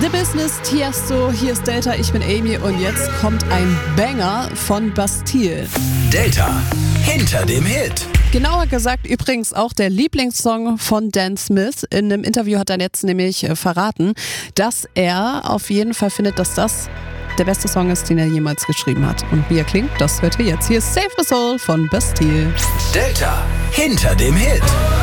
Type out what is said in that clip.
the Business, Tiesto, hier ist Delta, ich bin Amy und jetzt kommt ein Banger von Bastille. Delta, hinter dem Hit. Genauer gesagt übrigens auch der Lieblingssong von Dan Smith. In einem Interview hat er jetzt nämlich verraten, dass er auf jeden Fall findet, dass das der beste Song ist, den er jemals geschrieben hat. Und wie er klingt, das hört ihr jetzt. Hier ist Save the Soul von Bastille. Delta, hinter dem Hit.